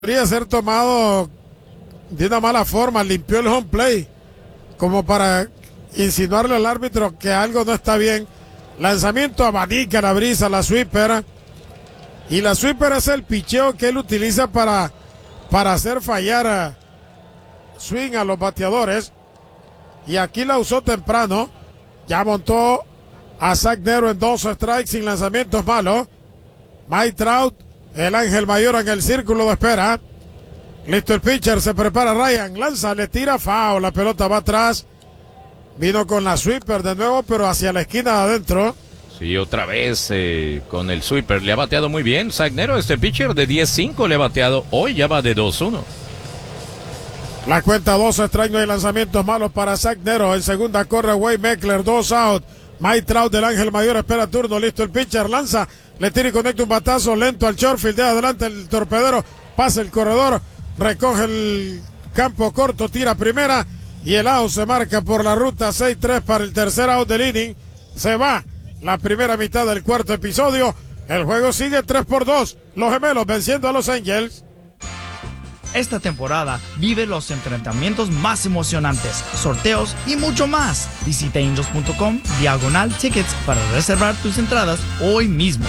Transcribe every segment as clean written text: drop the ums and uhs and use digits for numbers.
Podría ser tomado de una mala forma, limpió el home play como para insinuarle al árbitro que algo no está bien. Lanzamiento abanica la brisa, la sweeper, y la sweeper es el picheo que él utiliza para hacer fallar a swing a los bateadores, y aquí la usó temprano. Ya montó a Zach Nero en 2 strikes sin lanzamientos malos. Mike Trout, el ángel mayor, en el círculo de espera. Listo el pitcher, se prepara Ryan, lanza, le tira, foul, la pelota va atrás. Vino con la sweeper de nuevo, pero hacia la esquina de adentro. Sí, otra vez con el sweeper. Le ha bateado muy bien Zach Nero, este pitcher de 10-5 le ha bateado. Hoy ya va de 2-1. La cuenta 2 strike, no hay lanzamientos malos para Zach Nero. En segunda corre Wade Meckler, 2 out. Mike Trout del ángel mayor espera turno. Listo el pitcher, lanza, le tira y conecta un batazo lento al shortfield. De adelante el torpedero, pasa el corredor, recoge el campo corto, tira primera y el out se marca por la ruta. 6-3 para el tercer out del inning. Se va la primera mitad del cuarto episodio. El juego sigue 3-2. Los gemelos venciendo a los Angels. Esta temporada vive los enfrentamientos más emocionantes, sorteos y mucho más. Visita angels.com/tickets para reservar tus entradas hoy mismo.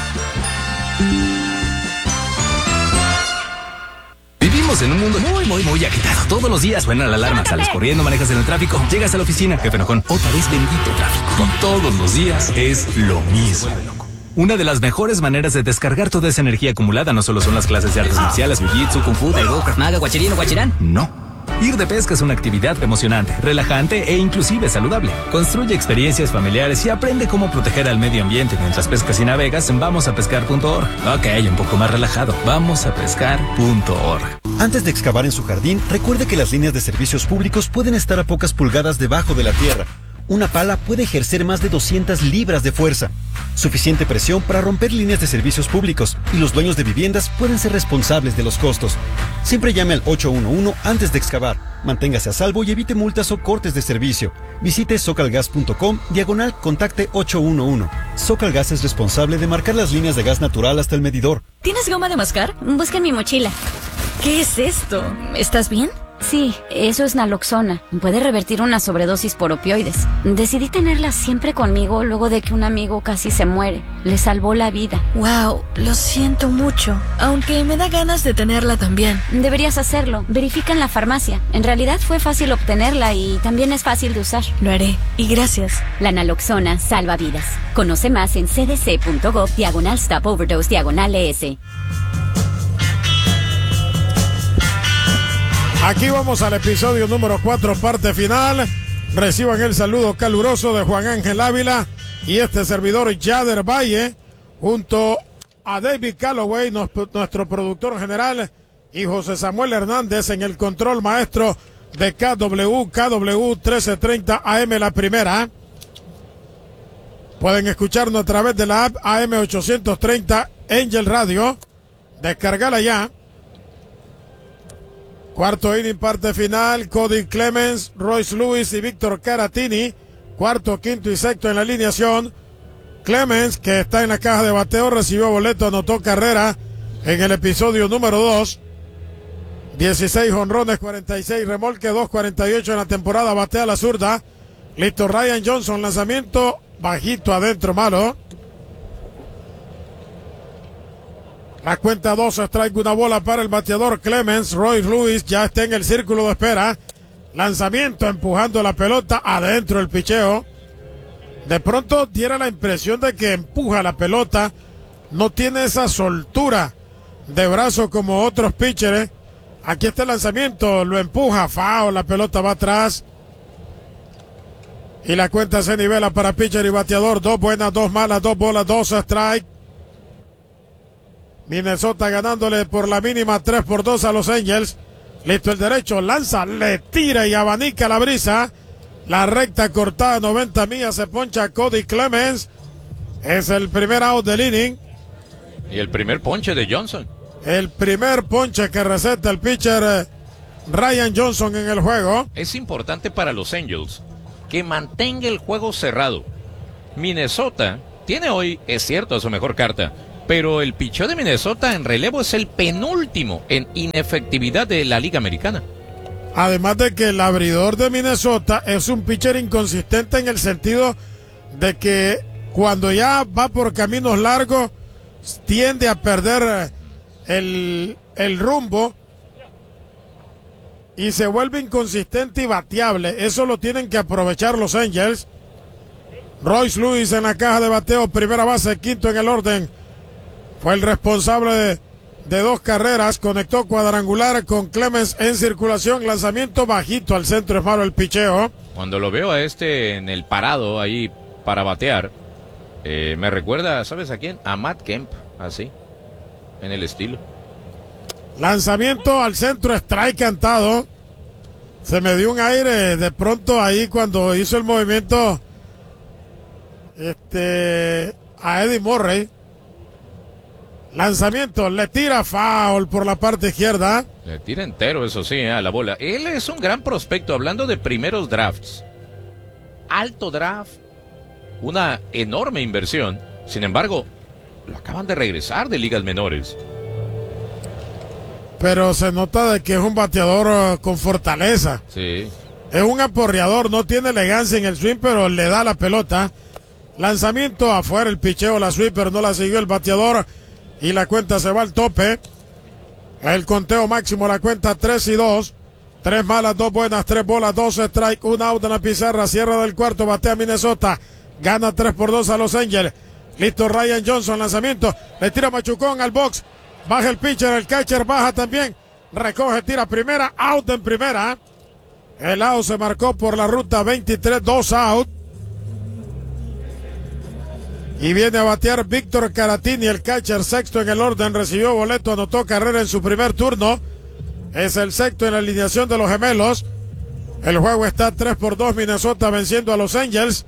Vivimos en un mundo muy agitado. Todos los días suena la alarma, sales corriendo, manejas en el tráfico, llegas a la oficina, jefe enojón, otra vez bendito tráfico. Y todos los días es lo mismo. Una de las mejores maneras de descargar toda esa energía acumulada no solo son las clases de artes marciales, jiu-jitsu, kung fu, taekwondo, krav maga, guachirino, guachirán. No. Ir de pesca es una actividad emocionante, relajante e inclusive saludable. Construye experiencias familiares y aprende cómo proteger al medio ambiente mientras pescas y navegas en vamosapescar.org. Ok, un poco más relajado. Vamosapescar.org. Antes de excavar en su jardín, recuerde que las líneas de servicios públicos pueden estar a pocas pulgadas debajo de la tierra. Una pala puede ejercer más de 200 libras de fuerza. Suficiente presión para romper líneas de servicios públicos, y los dueños de viviendas pueden ser responsables de los costos. Siempre llame al 811 antes de excavar. Manténgase a salvo y evite multas o cortes de servicio. Visite socalgas.com/contacte 811. Socalgas es responsable de marcar las líneas de gas natural hasta el medidor. ¿Tienes goma de mascar? Busca en mi mochila. ¿Qué es esto? ¿Estás bien? Sí, eso es naloxona. Puede revertir una sobredosis por opioides. Decidí tenerla siempre conmigo luego de que un amigo casi se muere. Le salvó la vida. Wow, lo siento mucho. Aunque me da ganas de tenerla también. Deberías hacerlo. Verifica en la farmacia. En realidad fue fácil obtenerla y también es fácil de usar. Lo haré. Y gracias. La naloxona salva vidas. Conoce más en cdc.gov/stop-overdose/ES. Aquí vamos al episodio número 4, parte final. Reciban el saludo caluroso de Juan Ángel Ávila y este servidor Yader Valle, junto a David Calloway, nuestro productor general, y José Samuel Hernández en el control maestro de KW 1330 AM La Primera. Pueden escucharnos a través de la app AM 830 Angel Radio. Descargala ya. Cuarto inning, parte final. Cody Clemens, Royce Lewis y Víctor Caratini. Cuarto, quinto y sexto en la alineación. Clemens, que está en la caja de bateo, recibió boleto, anotó carrera en el episodio número 2. 16 jonrones, 46 remolque, 2.48 en la temporada, batea a la zurda. Listo Ryan Johnson, lanzamiento bajito adentro, malo. La cuenta 2, strike, una bola para el bateador Clemens. Royce Lewis ya está en el círculo de espera. Lanzamiento, empujando la pelota adentro el picheo. De pronto diera la impresión de que empuja la pelota. No tiene esa soltura de brazo como otros pitchers. Aquí está el lanzamiento, lo empuja, foul, la pelota va atrás. Y la cuenta se nivela para pitcher y bateador. 2 buenas, 2 malas, 2 bolas, 2 strike. Minnesota ganándole por la mínima 3-2 a los Angels. Listo el derecho, lanza, le tira y abanica la brisa. La recta cortada 90 millas, se poncha Cody Clemens. Es el primer out del inning. Y el primer ponche de Johnson. El primer ponche que receta el pitcher Ryan Johnson en el juego. Es importante para los Angels que mantenga el juego cerrado. Minnesota tiene hoy, es cierto, su mejor carta, pero el picheo de Minnesota en relevo es el penúltimo en inefectividad de la Liga Americana. Además de que el abridor de Minnesota es un pitcher inconsistente en el sentido de que cuando ya va por caminos largos tiende a perder el rumbo y se vuelve inconsistente y bateable. Eso lo tienen que aprovechar los Angels. Royce Lewis en la caja de bateo, primera base, quinto en el orden. Fue el responsable de 2 carreras, conectó cuadrangular con Clemens en circulación, lanzamiento bajito al centro, es malo el picheo. Cuando lo veo a en el parado ahí para batear, me recuerda, ¿sabes a quién? A Matt Kemp, así, en el estilo. Lanzamiento al centro, strike cantado. Se me dio un aire de pronto ahí cuando hizo el movimiento a Eddie Murray. Lanzamiento, le tira foul por la parte izquierda. Le tira entero, eso sí, a la bola. Él es un gran prospecto, hablando de primeros drafts. Alto draft, una enorme inversión. Sin embargo, lo acaban de regresar de ligas menores. Pero se nota de que es un bateador con fortaleza. Sí. Es un aporreador, no tiene elegancia en el swing, pero le da la pelota. Lanzamiento afuera, el picheo, la sweeper no la siguió el bateador y la cuenta se va al tope. El conteo máximo, la cuenta 3-2. 3 malas, 2 buenas, 3 bolas, 2 strike, 1 out en la pizarra. Cierra del cuarto, batea Minnesota. Gana 3-2 a los Angels. Listo Ryan Johnson, lanzamiento. Le tira machucón al box. Baja el pitcher, el catcher baja también. Recoge, tira primera, out en primera. El out se marcó por la ruta 23, 2 out. Y viene a batear Víctor Caratini, el catcher, sexto en el orden. Recibió boleto, anotó carrera en su primer turno. Es el sexto en la alineación de los gemelos. El juego está 3-2, Minnesota venciendo a los Angels.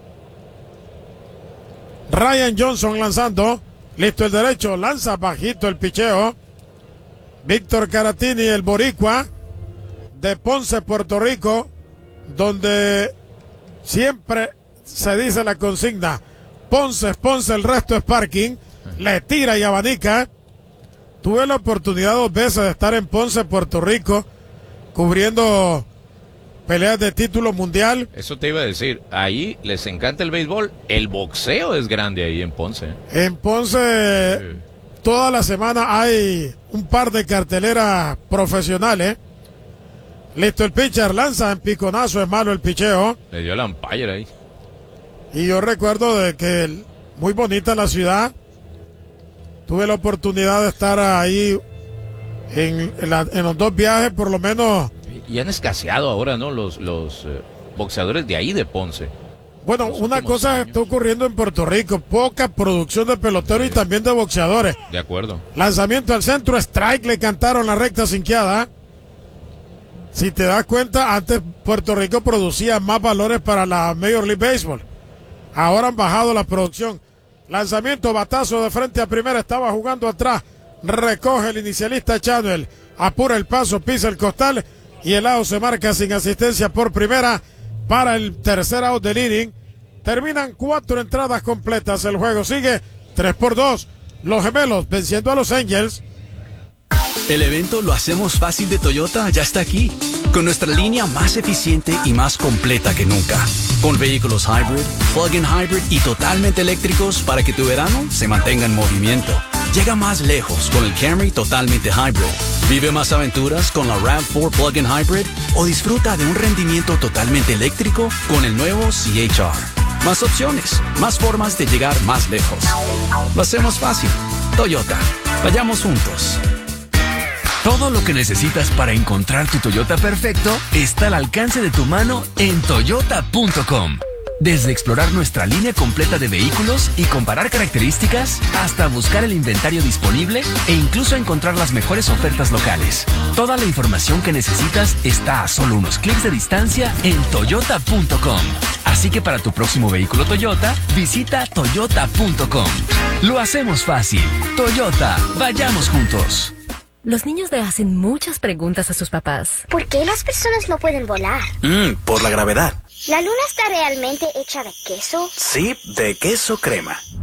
Ryan Johnson lanzando. Listo el derecho, lanza bajito el picheo. Víctor Caratini, el boricua de Ponce, Puerto Rico, donde siempre se dice la consigna: Ponce es Ponce, el resto es parking. Le tira y abanica. Tuve la oportunidad 2 veces de estar en Ponce, Puerto Rico, cubriendo peleas de título mundial. Eso te iba a decir, ahí les encanta el béisbol, el boxeo es grande ahí en Ponce. En Ponce, sí, toda la semana hay un par de carteleras profesionales. Listo el pitcher, lanza en piconazo, es malo el picheo. Le dio el umpire ahí. Y yo recuerdo de que muy bonita la ciudad. Tuve la oportunidad de estar ahí en los 2 viajes, por lo menos. Y han escaseado ahora, ¿no? Los boxeadores de ahí de Ponce. Bueno, una cosa está ocurriendo en Puerto Rico, poca producción de peloteros y también de boxeadores. De acuerdo. Lanzamiento al centro, strike, le cantaron la recta sinqueada. Si te das cuenta, antes Puerto Rico producía más valores para la Major League Baseball. Ahora han bajado la producción. Lanzamiento, batazo de frente a primera, estaba jugando atrás. Recoge el inicialista Chadwell, apura el paso, pisa el costal y el out se marca sin asistencia por primera para el tercer out del inning. Terminan 4 entradas completas. El juego sigue 3-2. Los gemelos venciendo a los Angels. El evento Lo Hacemos Fácil de Toyota ya está aquí, con nuestra línea más eficiente y más completa que nunca. Con vehículos hybrid, plug-in hybrid y totalmente eléctricos para que tu verano se mantenga en movimiento. Llega más lejos con el Camry totalmente hybrid. Vive más aventuras con la RAV4 plug-in hybrid o disfruta de un rendimiento totalmente eléctrico con el nuevo CHR. Más opciones, más formas de llegar más lejos. Lo hacemos fácil. Toyota. Vayamos juntos. Todo lo que necesitas para encontrar tu Toyota perfecto está al alcance de tu mano en Toyota.com. Desde explorar nuestra línea completa de vehículos y comparar características, hasta buscar el inventario disponible e incluso encontrar las mejores ofertas locales. Toda la información que necesitas está a solo unos clics de distancia en Toyota.com. Así que para tu próximo vehículo Toyota, visita Toyota.com. Lo hacemos fácil. Toyota, vayamos juntos. Los niños le hacen muchas preguntas a sus papás. ¿Por qué las personas no pueden volar? Por la gravedad. ¿La luna está realmente hecha de queso? Sí, de queso crema.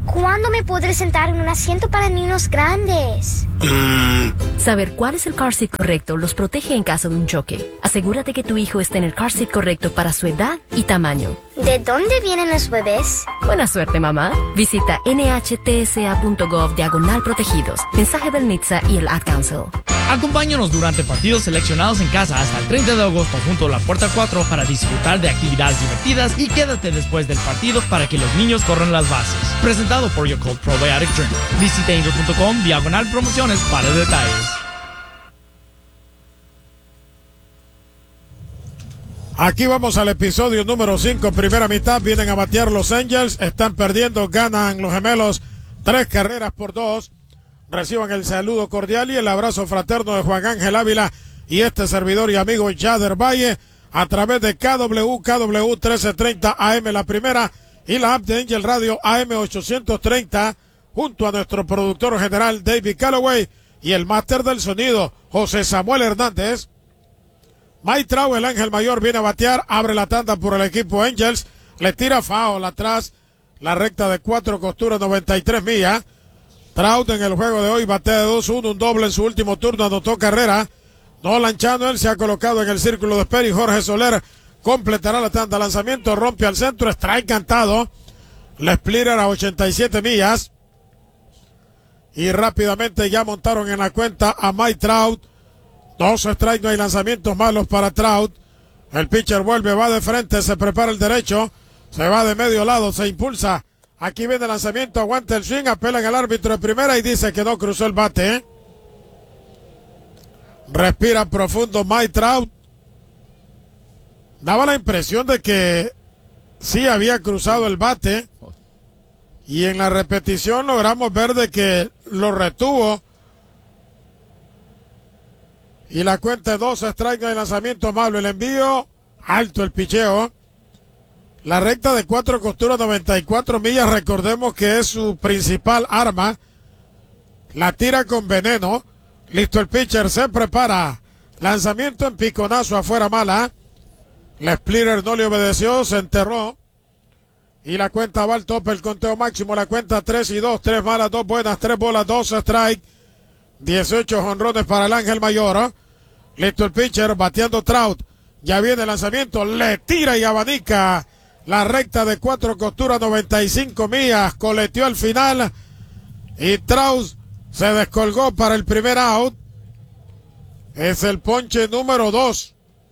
¿Cuándo me podré sentar en un asiento para niños grandes? Saber cuál es el car seat correcto los protege en caso de un choque. Asegúrate que tu hijo esté en el car seat correcto para su edad y tamaño. ¿De dónde vienen los bebés? Buena suerte, mamá. Visita nhtsa.gov/protegidos. Mensaje del NHTSA y el Ad Council. Acompáñanos durante partidos seleccionados en casa hasta el 30 de agosto junto a la Puerta 4 para disfrutar de actividades divertidas y quédate después del partido para que los niños corran las bases. Presentado por Yakult Probiotic Drink. Visita angels.com/promociones para detalles. Aquí vamos al episodio número 5, primera mitad, vienen a batear los Angels, están perdiendo, ganan los Gemelos 3-2. Reciban el saludo cordial y el abrazo fraterno de Juan Ángel Ávila y este servidor y amigo Yader Valle a través de KW 1330 AM la primera y la app de Angel Radio AM 830 junto a nuestro productor general David Calloway y el máster del sonido José Samuel Hernández. Mike Trout, el ángel mayor, viene a batear, abre la tanda por el equipo Angels, le tira foul atrás, la recta de 4 costuras, 93 millas. Trout en el juego de hoy batea de 2-1, un doble en su último turno, anotó carrera. Nolan Chanel se ha colocado en el círculo de espera y Jorge Soler completará la tanda. Lanzamiento, rompe al centro, strike cantado. Le splitter a 87 millas. Y rápidamente ya montaron en la cuenta a Mike Trout. 2 strikes, no hay lanzamientos malos para Trout. El pitcher vuelve, va de frente, se prepara el derecho. Se va de medio lado, se impulsa. Aquí viene el lanzamiento, aguanta el swing, apelan al árbitro de primera y dice que no cruzó el bate. Respira profundo Mike Trout. Daba la impresión de que sí había cruzado el bate. Y en la repetición logramos ver de que lo retuvo. Y la cuenta de 2 strikes, el lanzamiento malo, el envío, alto el picheo. La recta de 4 costuras, 94 millas, recordemos que es su principal arma. La tira con veneno. Listo el pitcher, se prepara. Lanzamiento en piconazo afuera mala. La splitter no le obedeció, se enterró. Y la cuenta va al tope, el conteo máximo, la cuenta 3-2, 3 malas, 2 buenas, 3 bolas, 2 strike. 18 jonrones para el ángel mayor. Listo el pitcher, bateando Trout. Ya viene el lanzamiento, le tira y abanica. La recta de 4 costuras, 95 millas, coleteó al final. Y Trout se descolgó para el primer out. Es el ponche número 2.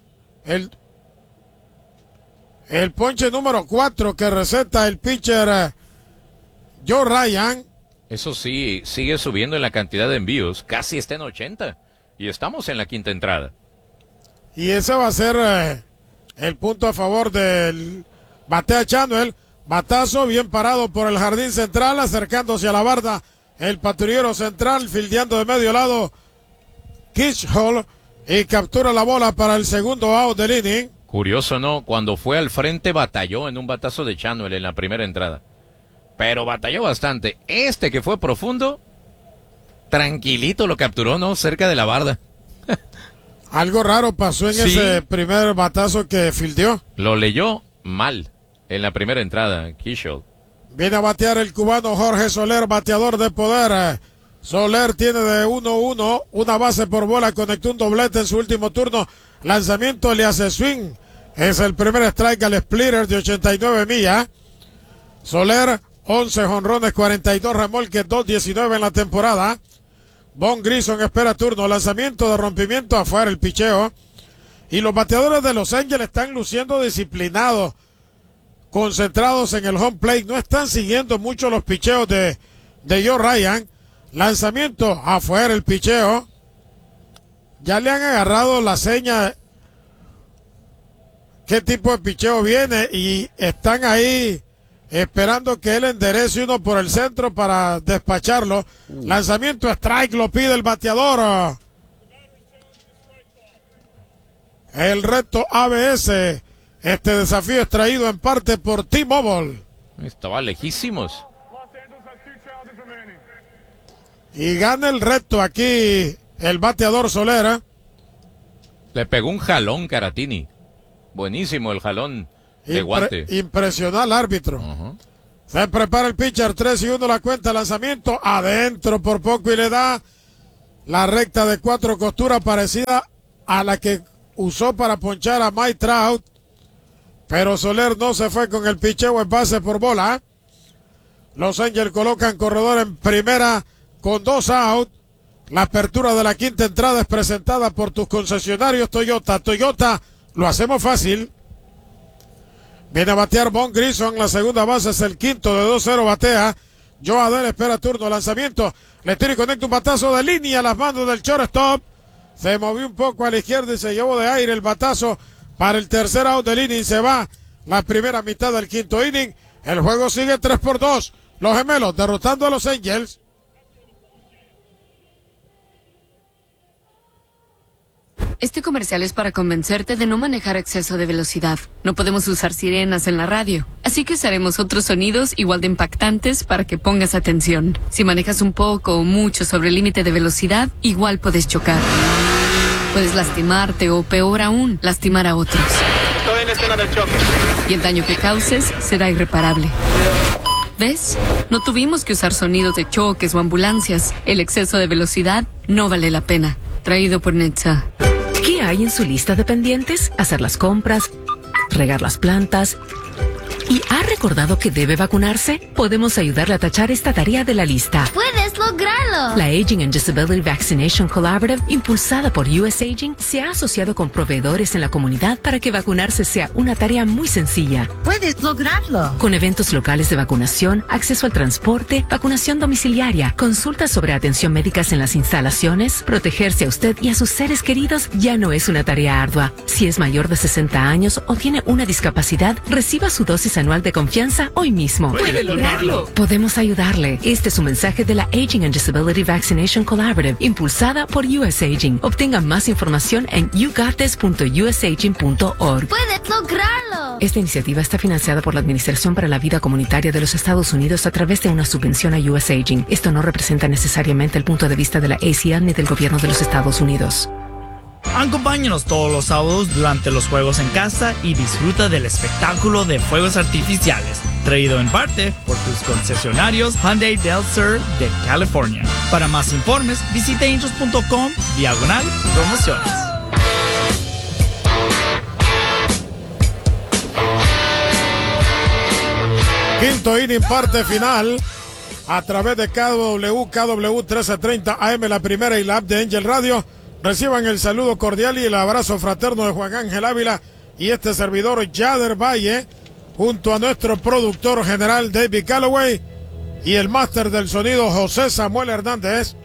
El ponche número 4 que receta el pitcher Joe Ryan. Eso sí, sigue subiendo en la cantidad de envíos. Casi está en 80. Y estamos en la quinta entrada. Y ese va a ser el punto a favor del batea Chanel. Batazo bien parado por el jardín central, acercándose a la barda. El patrullero central, fildeando de medio lado. Kitchell. Y captura la bola para el segundo out del inning. Curioso, ¿no? Cuando fue al frente batalló en un batazo de Chanel en la primera entrada. Pero batalló bastante. Este que fue profundo, tranquilito lo capturó, ¿no? Cerca de la barda. Algo raro pasó en ese primer batazo que fildeó. Lo leyó mal en la primera entrada, Kitchell. Viene a batear el cubano Jorge Soler, bateador de poder. Soler tiene de 1-1, una base por bola, conectó un doblete en su último turno. Lanzamiento, le hace swing. Es el primer strike al splitter de 89 millas. Soler, 11 jonrones, 42 remolques, 2.19 en la temporada. Von Grison espera turno, lanzamiento de rompimiento afuera, el picheo. Y los bateadores de Los Ángeles están luciendo disciplinados, concentrados en el home plate. No están siguiendo mucho los picheos de Joe Ryan. Lanzamiento afuera, el picheo. Ya le han agarrado la seña qué tipo de picheo viene y están ahí esperando que él enderece uno por el centro para despacharlo. Lanzamiento strike, lo pide el bateador. El reto ABS. Este desafío es traído en parte por T-Mobile. Estaba lejísimos. Y gana el reto aquí el bateador Solera. Le pegó un jalón Caratini. Buenísimo el jalón de guante. Impresionó al árbitro. Se prepara el pitcher, 3-1 la cuenta, lanzamiento adentro por poco y le da la recta de 4 costuras parecida a la que usó para ponchar a Mike Trout. Pero Soler no se fue con el picheo en base por bola. Los Angels colocan corredor en primera con 2 outs. La apertura de la quinta entrada es presentada por tus concesionarios Toyota. Toyota, lo hacemos fácil. Viene a batear Von Grissom, la segunda base es el quinto de 2-0 batea. Joe Adell espera turno, lanzamiento. Le tira y conecta un batazo de línea a las manos del shortstop. Se movió un poco a la izquierda y se llevó de aire el batazo para el tercer out del inning. Se va la primera mitad del quinto inning. El juego sigue 3-2. Los Gemelos derrotando a los Angels. Este comercial es para convencerte de no manejar a exceso de velocidad. No podemos usar sirenas en la radio, así que usaremos otros sonidos igual de impactantes para que pongas atención. Si manejas un poco o mucho sobre el límite de velocidad, igual puedes chocar. Puedes lastimarte o, peor aún, lastimar a otros. Estoy en la escena del choque. Y el daño que causes será irreparable. ¿Ves? No tuvimos que usar sonidos de choques o ambulancias. El exceso de velocidad no vale la pena. Traído por Netza. ¿Qué hay en su lista de pendientes? Hacer las compras, regar las plantas. ¿Y ha recordado que debe vacunarse? Podemos ayudarle a tachar esta tarea de la lista. ¡Puedes lograrlo! La Aging and Disability Vaccination Collaborative, impulsada por US Aging, se ha asociado con proveedores en la comunidad para que vacunarse sea una tarea muy sencilla. ¡Puedes lograrlo! Con eventos locales de vacunación, acceso al transporte, vacunación domiciliaria, consultas sobre atención médicas en las instalaciones, protegerse a usted y a sus seres queridos ya no es una tarea ardua. Si es mayor de 60 años o tiene una discapacidad, reciba su dosis anual de confianza hoy mismo. ¡Puede lograrlo! Podemos ayudarle. Este es un mensaje de la Aging and Disability Vaccination Collaborative, impulsada por US Aging. Obtenga más información en yougottes.usaging.org. ¡Puedes lograrlo! Esta iniciativa está financiada por la Administración para la Vida Comunitaria de los Estados Unidos a través de una subvención a US Aging. Esto no representa necesariamente el punto de vista de la ACL ni del gobierno de los Estados Unidos. Acompáñanos todos los sábados durante los juegos en casa y disfruta del espectáculo de fuegos artificiales, traído en parte por tus concesionarios Hyundai Del Sur de California. Para más informes, visita angels.com/promociones. Quinto inning, parte final, a través de KW 1330 AM, la primera y la app de Angel Radio. Reciban el saludo cordial y el abrazo fraterno de Juan Ángel Ávila y este servidor Yader Valle, junto a nuestro productor general David Calloway y el máster del sonido José Samuel Hernández.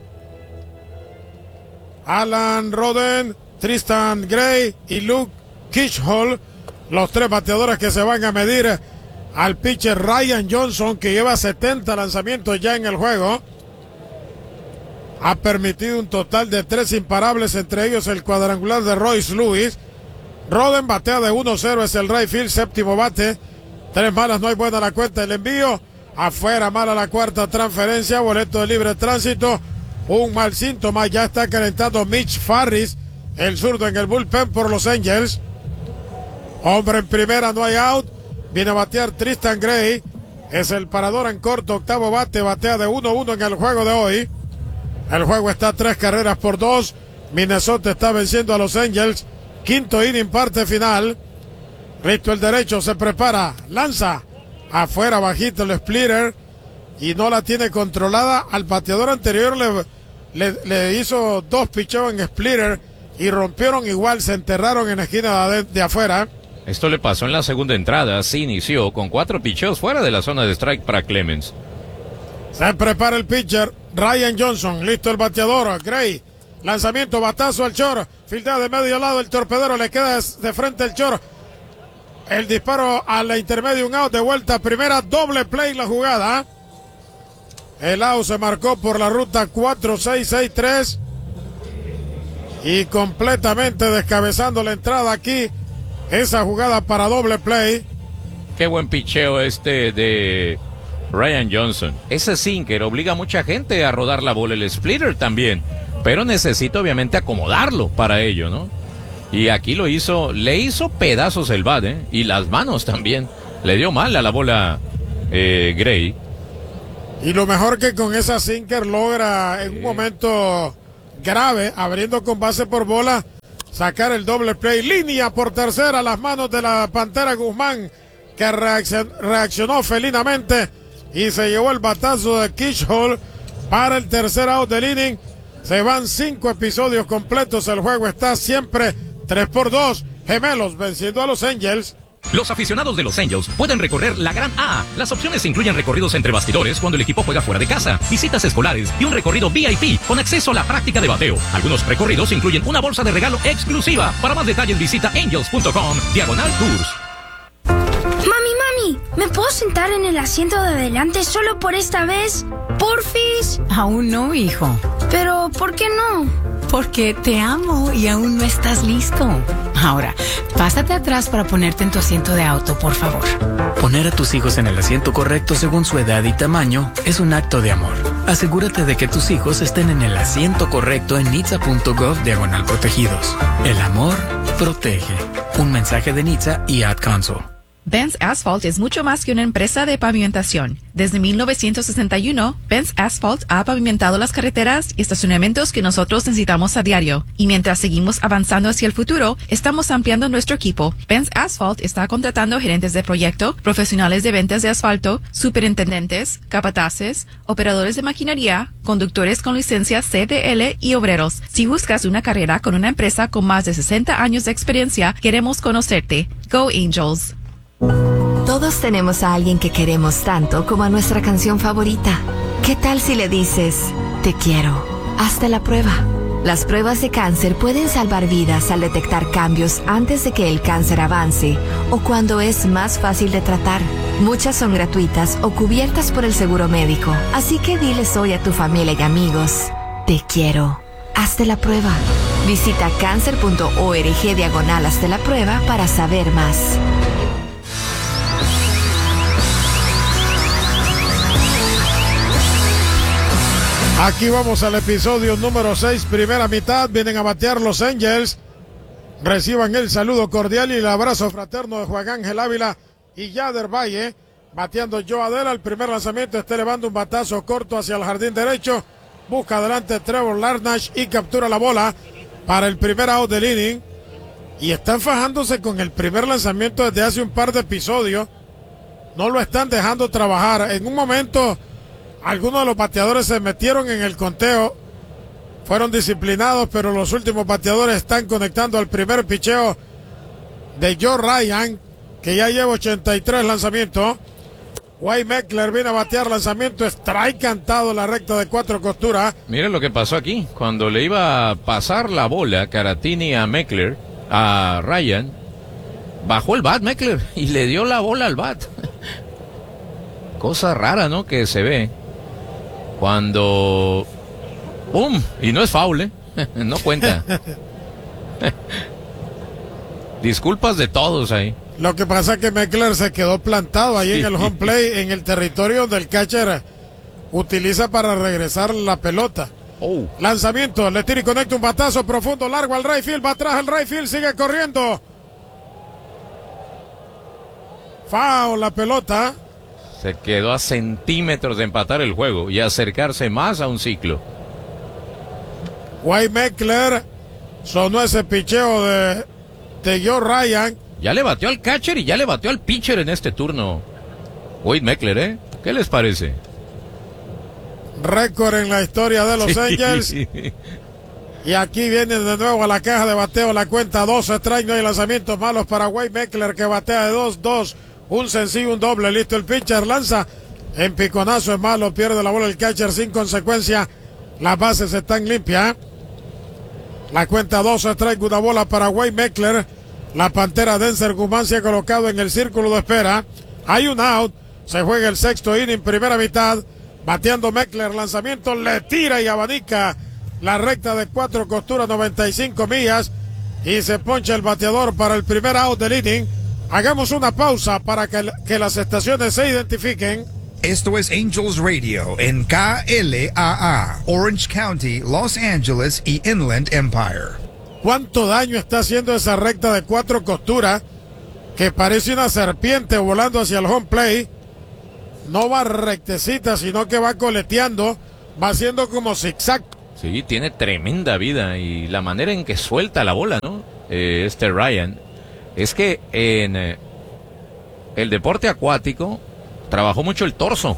Alan Roden, Tristan Gray y Luke Kishhol, los 3 bateadores que se van a medir al pitcher Ryan Johnson, que lleva 70 lanzamientos ya en el juego. Ha permitido un total de 3 imparables, entre ellos el cuadrangular de Royce Lewis. Roden batea de 1-0, es el right field, séptimo bate. 3 malas, no hay buena la cuenta. El envío, afuera, mala la cuarta transferencia, boleto de libre tránsito. Un mal síntoma, ya está calentando Mitch Farris, el zurdo en el bullpen por los Angels. Hombre en primera, no hay out. Viene a batear Tristan Gray, es el parador en corto, octavo bate, batea de 1-1 en el juego de hoy. El juego está 3-2. Minnesota está venciendo a los Angels. Quinto inning, parte final. Listo el derecho, se prepara, lanza. Afuera, bajito el splitter. Y no la tiene controlada. Al bateador anterior le hizo 2 picheos en splitter. Y rompieron igual, se enterraron en la esquina de afuera. Esto le pasó en la segunda entrada. Se inició con 4 picheos fuera de la zona de strike para Clemens. Se prepara el pitcher Ryan Johnson, listo el bateador Gray, lanzamiento, batazo al short, fildea de medio lado, el torpedero le queda de frente el short, el disparo a la intermedia, un out, de vuelta a primera, doble play la jugada. El out se marcó por la ruta 4-6-6-3 y completamente descabezando la entrada aquí, esa jugada para doble play. Qué buen picheo de Ryan Johnson. Ese sinker obliga a mucha gente a rodar la bola, el splitter también, pero necesita obviamente acomodarlo para ello, ¿no? Y aquí le hizo pedazos el bat, y las manos también. Le dio mal a la bola Gray. Y lo mejor que con esa sinker logra en un momento grave, abriendo con base por bola, sacar el doble play. Línea por tercera a las manos de la Pantera Guzmán, que reaccionó felinamente y se llevó el batazo de Keyshawn para el tercer out del inning. Se van 5 episodios completos. El juego está siempre 3-2. Gemelos venciendo a los Angels. Los aficionados de los Angels pueden recorrer la Gran A. Las opciones incluyen recorridos entre bastidores cuando el equipo juega fuera de casa, visitas escolares y un recorrido VIP con acceso a la práctica de bateo. Algunos recorridos incluyen una bolsa de regalo exclusiva. Para más detalles visita angels.com/tours. Mami, ¿me puedo sentar en el asiento de adelante solo por esta vez? ¿Porfis? Aún no, hijo. Pero, ¿por qué no? Porque te amo y aún no estás listo. Ahora, pásate atrás para ponerte en tu asiento de auto, por favor. Poner a tus hijos en el asiento correcto según su edad y tamaño es un acto de amor. Asegúrate de que tus hijos estén en el asiento correcto en nitsa.gov/protegidos. El amor protege. Un mensaje de Nitsa y Ad Council. Benz Asphalt es mucho más que una empresa de pavimentación. Desde 1961, Benz Asphalt ha pavimentado las carreteras y estacionamientos que nosotros necesitamos a diario. Y mientras seguimos avanzando hacia el futuro, estamos ampliando nuestro equipo. Benz Asphalt está contratando gerentes de proyecto, profesionales de ventas de asfalto, superintendentes, capataces, operadores de maquinaria, conductores con licencia CDL y obreros. Si buscas una carrera con una empresa con más de 60 años de experiencia, queremos conocerte. Go Angels. Todos tenemos a alguien que queremos tanto como a nuestra canción favorita. ¿Qué tal si le dices, te quiero? Hazte la prueba. Las pruebas de cáncer pueden salvar vidas al detectar cambios antes de que el cáncer avance o cuando es más fácil de tratar. Muchas son gratuitas o cubiertas por el seguro médico. Así que diles hoy a tu familia y amigos, te quiero. Hazte la prueba. Visita cancer.org/hazte la prueba para saber más. Aquí vamos al episodio número 6, primera mitad. Vienen a batear los Angels. Reciban el saludo cordial y el abrazo fraterno de Juan Ángel Ávila y Yader Valle. Bateando Joe Adela, el primer lanzamiento está elevando un batazo corto hacia el jardín derecho. Busca adelante Trevor Larnach y captura la bola para el primer out del inning. Y están fajándose con el primer lanzamiento desde hace un par de episodios. No lo están dejando trabajar. En un momento, algunos de los bateadores se metieron en el conteo, fueron disciplinados, pero los últimos bateadores están conectando al primer picheo de Joe Ryan, que ya lleva 83 lanzamientos. Wade Meckler viene a batear lanzamiento, strike cantado en la recta de 4 costuras. Miren lo que pasó aquí, cuando le iba a pasar la bola Caratini a Meckler, a Ryan, bajó el bat Meckler y le dio la bola al bat. Cosa rara, ¿no? Que se ve cuando ¡pum! Y no es foul, ¿eh? No cuenta. Disculpas de todos ahí. Lo que pasa es que Meckler se quedó plantado ahí en el home play, en el territorio donde el catcher utiliza para regresar la pelota. Lanzamiento, le tira y conecta un batazo profundo, largo al right field, va atrás el right field, sigue corriendo. Foul la pelota. Se quedó a centímetros de empatar el juego y acercarse más a un ciclo. Wade Meckler sonó ese picheo de Joe Ryan. Ya le batió al catcher y ya le batió al pitcher en este turno. Wade Meckler, ¿eh? ¿Qué les parece? Récord en la historia de los Angels. Y aquí viene de nuevo a la caja de bateo la cuenta 2 strike. No hay lanzamientos malos para Wade Meckler, que batea de 2-2. Un sencillo, un doble, listo el pitcher, lanza en piconazo, es malo, pierde la bola el catcher sin consecuencia. Las bases están limpias. La cuenta 2 strike, una bola para Wade Meckler. La Pantera Denzer Guzmán se ha colocado en el círculo de espera. Hay un out, se juega el sexto inning, primera mitad. Bateando Meckler, lanzamiento, le tira y abanica la recta de 4 costuras, 95 millas. Y se poncha el bateador para el primer out del inning. Hagamos una pausa para que las estaciones se identifiquen. Esto es Angels Radio en KLAA, Orange County, Los Angeles y Inland Empire. ¿Cuánto daño está haciendo esa recta de 4 costuras que parece una serpiente volando hacia el home play? no va rectecita, sino que va coleteando, va haciendo como zigzag. Sí, tiene tremenda vida y la manera en que suelta la bola, ¿no? Ryan, es que en el deporte acuático trabajó mucho el torso.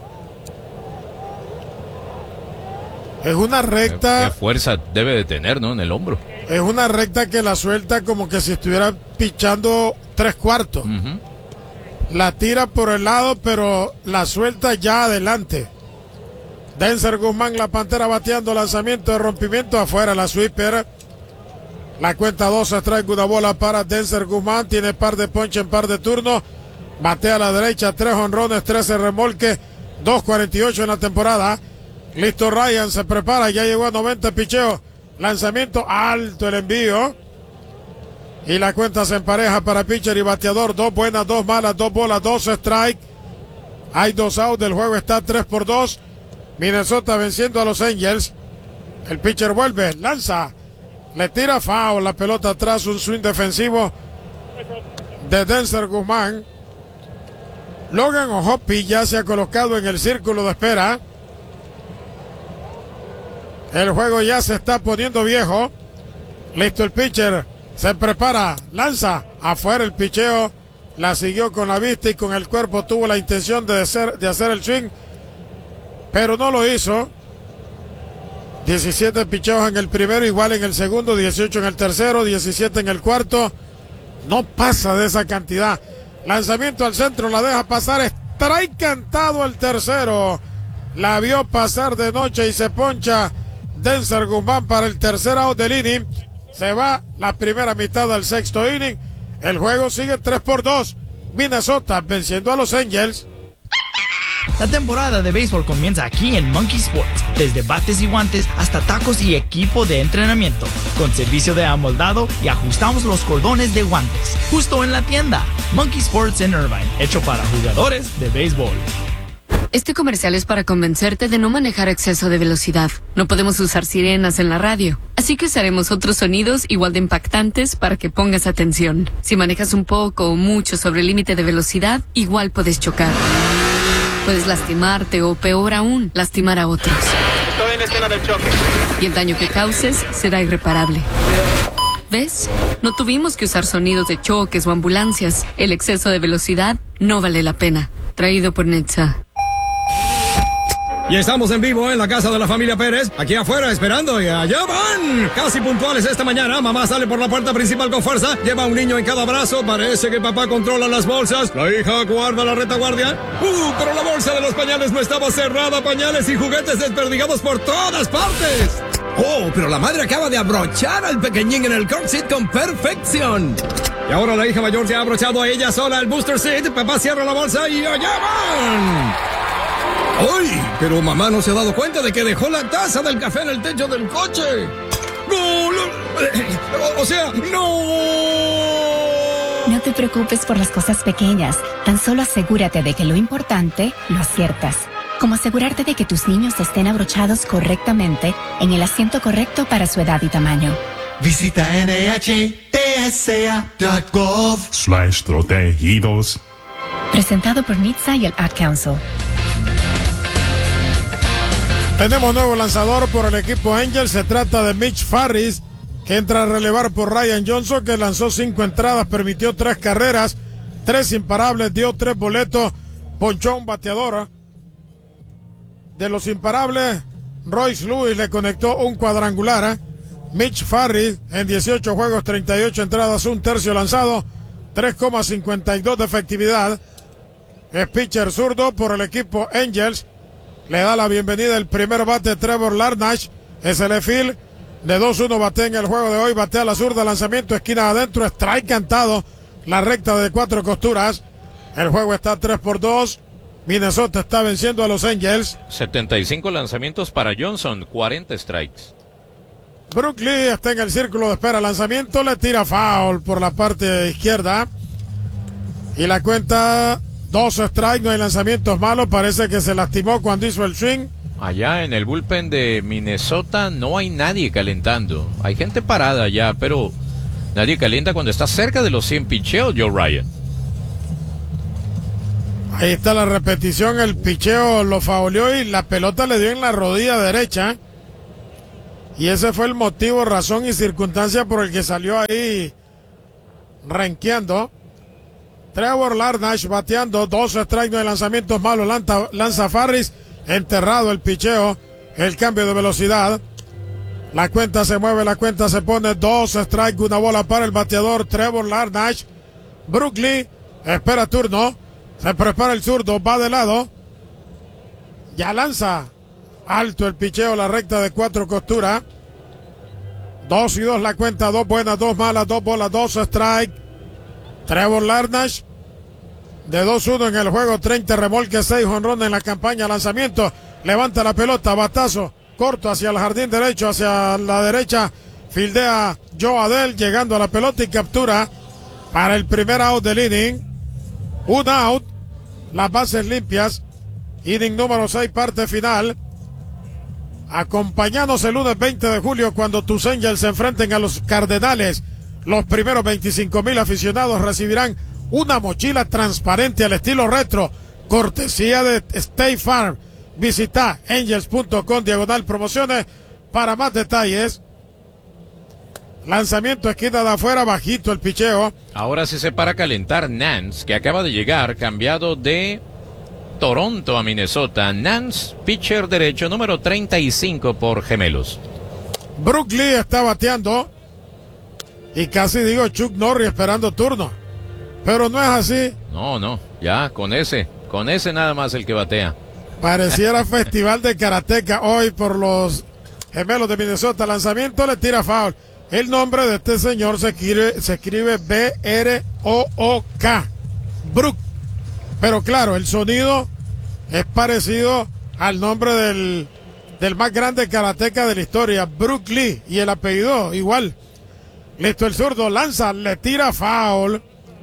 Es una recta. ¿Qué fuerza debe de tener, no? En el hombro. Es una recta que la suelta como que si estuviera pichando 3/4. La tira por el lado, pero la suelta ya adelante. Denzer Guzmán, la Pantera bateando, lanzamiento de rompimiento afuera, la sweeper. La cuenta 2, strike, una bola para Denzer Guzmán, tiene par de ponche en par de turnos. Batea a la derecha, 3 honrones, 13 remolques, 2.48 en la temporada. Listo Ryan, se prepara, ya llegó a 90 picheos. Lanzamiento alto, el envío. Y la cuenta se empareja para pitcher y bateador. 2 buenas, 2 malas, 2 bolas, 2 strike. Hay 2 outs, el juego está 3-2. Minnesota venciendo a los Angels. El pitcher vuelve, lanza. Le tira foul, la pelota atrás, un swing defensivo de Denzer Guzmán. Logan O'Hoppe ya se ha colocado en el círculo de espera. El juego ya se está poniendo viejo. Listo el pitcher. Se prepara. Lanza. Afuera el picheo. La siguió con la vista y con el cuerpo. Tuvo la intención de hacer el swing. Pero no lo hizo. 17 picheos en el primero. Igual en el segundo. 18 en el tercero. 17 en el cuarto. No pasa de esa cantidad. Lanzamiento al centro. La deja pasar. Strike cantado el tercero. La vio pasar de noche y se poncha Denzer Guzmán para el tercer out del inning. Se va la primera mitad del sexto inning. El juego sigue 3-2. Minnesota venciendo a los Angels. La temporada de béisbol comienza aquí en Monkey Sports. Desde bates y guantes hasta tacos y equipo de entrenamiento. Con servicio de amoldado y ajustamos los cordones de guantes. Justo en la tienda. Monkey Sports en Irvine. Hecho para jugadores de béisbol. Este comercial es para convencerte de no manejar a exceso de velocidad. No podemos usar sirenas en la radio. Así que usaremos otros sonidos igual de impactantes para que pongas atención. Si manejas un poco o mucho sobre el límite de velocidad, igual puedes chocar. Puedes lastimarte o, peor aún, lastimar a otros. Estoy en escena del choque. Y el daño que causes será irreparable. ¿Ves? No tuvimos que usar sonidos de choques o ambulancias. El exceso de velocidad no vale la pena. Traído por Netza. Y estamos en vivo en la casa de la familia Pérez, aquí afuera esperando y allá van. Casi puntuales esta mañana, mamá sale por la puerta principal con fuerza, lleva a un niño en cada brazo, parece que papá controla las bolsas, la hija guarda la retaguardia. Pero la bolsa de los pañales no estaba cerrada, pañales y juguetes desperdigados por todas partes. Oh, pero la madre acaba de abrochar al pequeñín en el car seat con perfección. Y ahora la hija mayor ya ha abrochado a ella sola el booster seat, papá cierra la bolsa y allá van. ¡Ay! Pero mamá no se ha dado cuenta de que dejó la taza del café en el techo del coche. ¡No! O sea, ¡no! No te preocupes por las cosas pequeñas. Tan solo asegúrate de que lo importante lo aciertas. Como asegurarte de que tus niños estén abrochados correctamente en el asiento correcto para su edad y tamaño. Visita NHTSA.gov/protegidos. Presentado por NHTSA y el Ad Council. Tenemos nuevo lanzador por el equipo Angels. Se trata de Mitch Farris, que entra a relevar por Ryan Johnson, que lanzó 5 entradas, permitió 3 carreras, 3 imparables, dio 3 boletos, ponchó a un bateador. De los imparables, Royce Lewis le conectó un cuadrangular. Mitch Farris en 18 juegos, 38 entradas, 1/3 lanzado, 3,52 de efectividad. Es pitcher zurdo por el equipo Angels. Le da la bienvenida el primer bate Trevor Larnach. Es el field de 2-1, batea en el juego de hoy, batea a la zurda, lanzamiento esquina adentro, strike cantado, la recta de 4 costuras. El juego está 3-2. Minnesota está venciendo a los Angels. 75 lanzamientos para Johnson, 40 strikes. Brook Lee está en el círculo de espera, lanzamiento, le tira foul por la parte izquierda. Y la cuenta 2 strikes, no hay lanzamientos malos, parece que se lastimó cuando hizo el swing. Allá en el bullpen de Minnesota no hay nadie calentando. Hay gente parada allá, pero nadie calienta cuando está cerca de los 100 picheos, Joe Ryan. Ahí está la repetición, el picheo lo fauleó y la pelota le dio en la rodilla derecha. Y ese fue el motivo, razón y circunstancia por el que salió ahí renqueando. Trevor Larnach bateando, 2 strikes, no hay lanzamientos malos, lanza Farris, enterrado el picheo, el cambio de velocidad. La cuenta se mueve, la cuenta se pone, 2 strikes, una bola para el bateador Trevor Larnach. Brook Lee espera turno, se prepara el zurdo, va de lado, ya lanza alto el picheo, la recta de 4 costuras. 2-2 la cuenta, 2 buenas, 2 malas, 2 bolas, 2 strike. Trevor Larnach de 2-1 en el juego, 30 remolques, 6 jonrones en la campaña. Lanzamiento, levanta la pelota, batazo corto hacia el jardín derecho, hacia la derecha, fildea Joe Adell, llegando a la pelota y captura para el primer out del inning. Un out, las bases limpias, inning número 6, parte final. Acompañanos el lunes 20 de julio cuando tus Angels se enfrenten a los Cardenales. Los primeros 25,000 aficionados recibirán una mochila transparente al estilo retro, cortesía de State Farm. Visita angels.com/promociones para más detalles. Lanzamiento esquina de afuera, bajito el picheo. Ahora sí se para calentar Nance, que acaba de llegar, cambiado de Toronto a Minnesota. Nance, pitcher derecho, número 35 por Gemelos. Brook Lee está bateando. Y casi digo Chuck Norris esperando turno. Pero no es así. No, ya, con ese nada más el que batea. Pareciera festival de karateca hoy por los Gemelos de Minnesota. Lanzamiento, le tira foul. El nombre de este señor se escribe B-R-O-O-K. Brook. Pero claro, el sonido es parecido al nombre del más grande karateca de la historia, Brook Lee. Y el apellido igual. Listo el zurdo, lanza, le tira foul.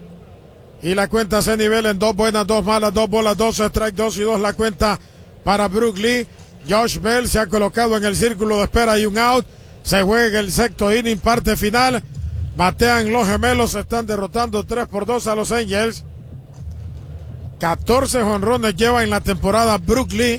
Y la cuenta se nivela en 2 buenas, 2 malas, 2 bolas, 2 strikes, 2-2 la cuenta para Brook Lee. Josh Bell se ha colocado en el círculo de espera y un out. Se juega el sexto inning, parte final. Batean los Gemelos, se están derrotando 3-2 a los Angels. 14 jonrones lleva en la temporada Brook Lee.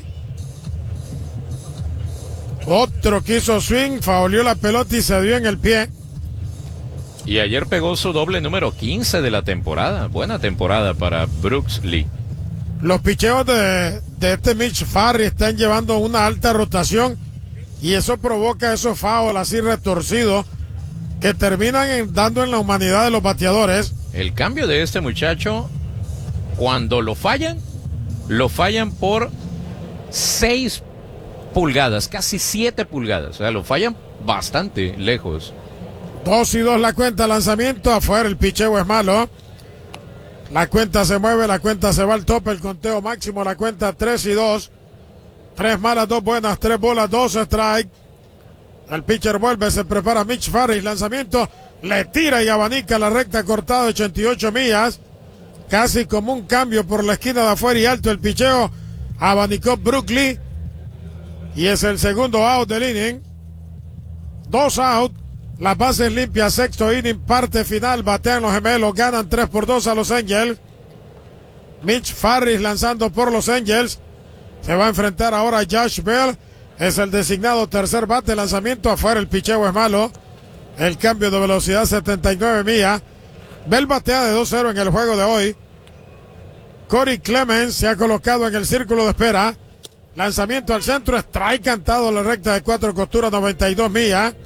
Otro que hizo swing, fauleó la pelota y se dio en el pie. Y ayer pegó su doble número 15 de la temporada. Buena temporada para Brooks Lee. Los picheos de este Mitch Farris están llevando una alta rotación y eso provoca esos fouls así retorcidos que terminan dando en la humanidad de los bateadores. El cambio de este muchacho, cuando lo fallan por 6 pulgadas, casi 7 pulgadas. O sea, lo fallan bastante lejos. 2-2 la cuenta, lanzamiento afuera, el picheo es malo. La cuenta se mueve, la cuenta se va al tope, el conteo máximo, la cuenta 3-2. 3 malas, 2 buenas, 3 bolas, 2 strike. El pitcher vuelve, se prepara Mitch Farris, lanzamiento, le tira y abanica la recta cortada, 88 millas. Casi como un cambio por la esquina de afuera y alto el picheo. Abanicó Brook Lee. Y es el segundo out del inning. 2 out. Las bases limpias, sexto inning, parte final. Batean los Gemelos, ganan 3-2 a los Angels. Mitch Farris lanzando por los Angels. Se va a enfrentar ahora a Josh Bell. Es el designado tercer bate. Lanzamiento afuera, el picheo es malo. El cambio de velocidad, 79 millas. Bell batea de 2-0 en el juego de hoy. Corey Clemens se ha colocado en el círculo de espera. Lanzamiento al centro, strike cantado en la recta de 4 costuras, 92 millas.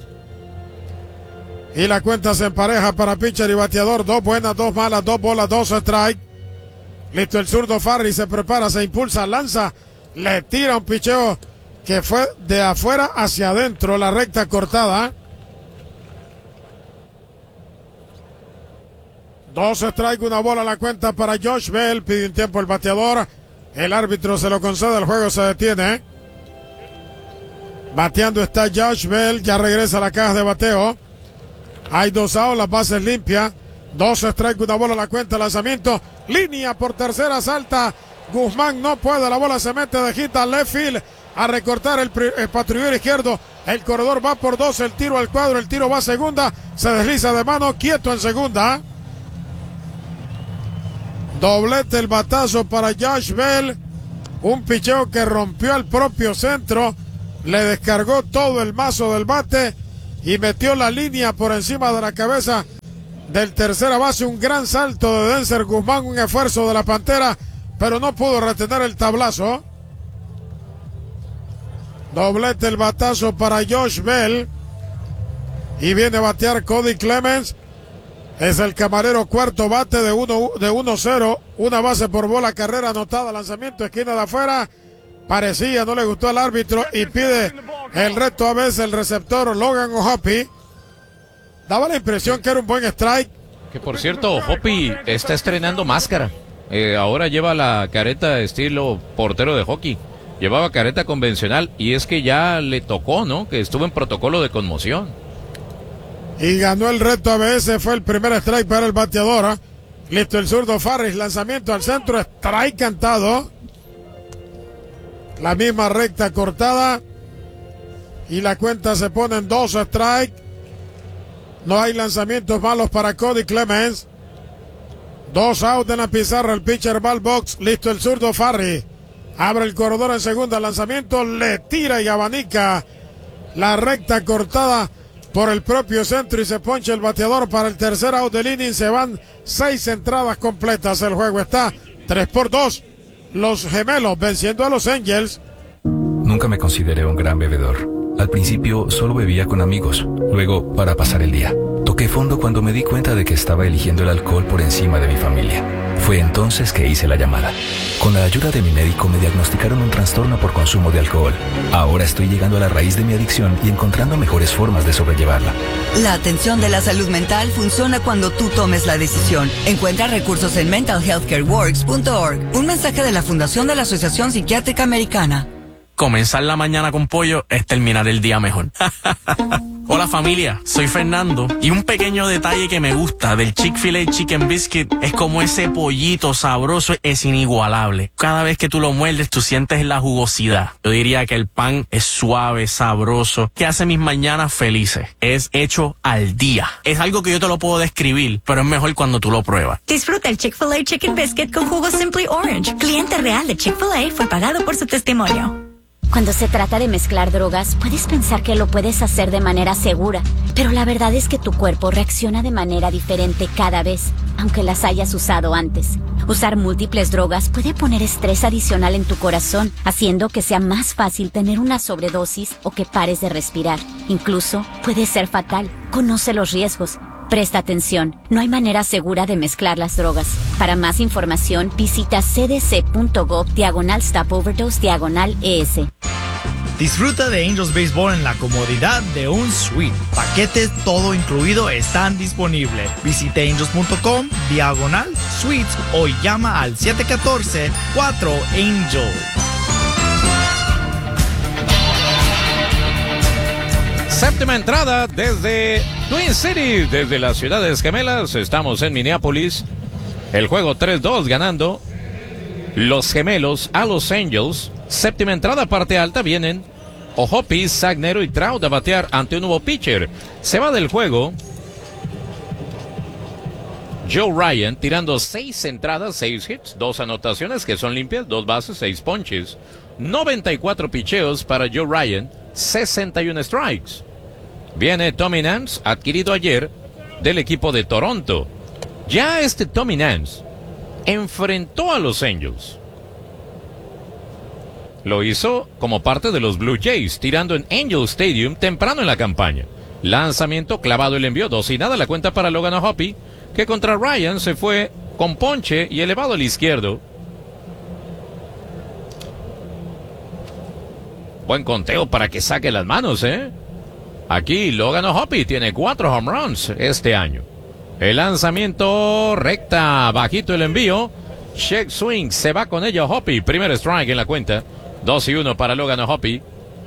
Y la cuenta se empareja para pitcher y bateador. 2 buenas, 2 malas, 2 bolas, 2 strike. Listo el zurdo Farris, se prepara, se impulsa, lanza, le tira un picheo que fue de afuera hacia adentro, la recta cortada. 2 strike, una bola, la cuenta para Josh Bell. Pide un tiempo el bateador. El árbitro se lo concede, el juego se detiene. Bateando está Josh Bell, ya regresa a la caja de bateo. Hay 2 outs, las bases limpias. 2 strike, una bola, la cuenta, lanzamiento. Línea por tercera, salta. Guzmán no puede, la bola se mete de hit al left field. A recortar el patrullero izquierdo. El corredor va por 2, el tiro al cuadro, el tiro va a segunda. Se desliza de mano, quieto en segunda. Doblete el batazo para Josh Bell. Un picheo que rompió al propio centro. Le descargó todo el mazo del bate y metió la línea por encima de la cabeza del tercera base. Un gran salto de Denzer Guzmán, un esfuerzo de la Pantera, pero no pudo retener el tablazo. Doblete el batazo para Josh Bell. Y viene a batear Cody Clemens. Es el camarero, cuarto bate de 1-0. Una base por bola, carrera anotada, lanzamiento, esquina de afuera. Parecía, no le gustó al árbitro y pide el reto a veces el receptor Logan O'Hoppe. Daba la impresión que era un buen strike. Que por cierto, O'Hoppe está estrenando máscara. Ahora lleva la careta estilo portero de hockey. Llevaba careta convencional y es que ya le tocó, ¿no? Que estuvo en protocolo de conmoción. Y ganó el reto ABS, fue el primer strike para el bateador. Listo el zurdo Farris, lanzamiento al centro, strike cantado. La misma recta cortada. Y la cuenta se pone en 2 strike. No hay lanzamientos malos para Cody Clemens. 2 out en la pizarra, el pitcher va al box. Listo el zurdo Farris. Abre el corredor en segunda, lanzamiento, le tira y abanica la recta cortada por el propio centro y se poncha el bateador para el tercer out del inning. Se van 6 entradas completas. El juego está 3-2. Los Gemelos venciendo a los Angels. Nunca me consideré un gran bebedor. Al principio solo bebía con amigos, luego para pasar el día. Toqué fondo cuando me di cuenta de que estaba eligiendo el alcohol por encima de mi familia. Fue entonces que hice la llamada. Con la ayuda de mi médico me diagnosticaron un trastorno por consumo de alcohol. Ahora estoy llegando a la raíz de mi adicción y encontrando mejores formas de sobrellevarla. La atención de la salud mental funciona cuando tú tomes la decisión. Encuentra recursos en mentalhealthcareworks.org. Un mensaje de la Fundación de la Asociación Psiquiátrica Americana. Comenzar la mañana con pollo es terminar el día mejor. Hola familia, soy Fernando y un pequeño detalle que me gusta del Chick-fil-A Chicken Biscuit es como ese pollito sabroso es inigualable. Cada vez que tú lo muerdes tú sientes la jugosidad. Yo diría que el pan es suave, sabroso, que hace mis mañanas felices. Es hecho al día. Es algo que yo te lo puedo describir, pero es mejor cuando tú lo pruebas. Disfruta el Chick-fil-A Chicken Biscuit con jugo Simply Orange. Cliente real de Chick-fil-A fue pagado por su testimonio. Cuando se trata de mezclar drogas, puedes pensar que lo puedes hacer de manera segura, pero la verdad es que tu cuerpo reacciona de manera diferente cada vez, aunque las hayas usado antes. Usar múltiples drogas puede poner estrés adicional en tu corazón, haciendo que sea más fácil tener una sobredosis o que pares de respirar. Incluso puede ser fatal. Conoce los riesgos. Presta atención, no hay manera segura de mezclar las drogas. Para más información, visita cdc.gov/stopoverdose/ES. Disfruta de Angels Baseball en la comodidad de un suite. Paquetes todo incluido están disponibles. Visite angels.com/suites o llama al 714-4ANGEL. Séptima entrada desde Twin City, desde las ciudades gemelas. Estamos en Minneapolis. El juego 3-2 ganando los Gemelos a los Angels. Séptima entrada, parte alta, vienen O'Hoppe, Sagnero y Trout a batear ante un nuevo pitcher. Se va del juego Joe Ryan, tirando 6 entradas, 6 hits, 2 anotaciones que son limpias, 2 bases, 6 ponches. 94 picheos para Joe Ryan, 61 strikes. Viene Tommy Nance, adquirido ayer del equipo de Toronto. Ya Tommy Nance enfrentó a los Angels. Lo hizo como parte de los Blue Jays, tirando en Angel Stadium temprano en la campaña. Lanzamiento clavado, el envió 2-0 la cuenta para Logan O'Hoppe, que contra Ryan se fue con ponche y elevado al izquierdo. Buen conteo para que saque las manos, Aquí Logan O'Hoppe tiene 4 home runs este año. El lanzamiento recta, bajito el envío. Check swing, se va con ella O'Hoppe. Primer strike en la cuenta. 2-1 para Logan O'Hoppe.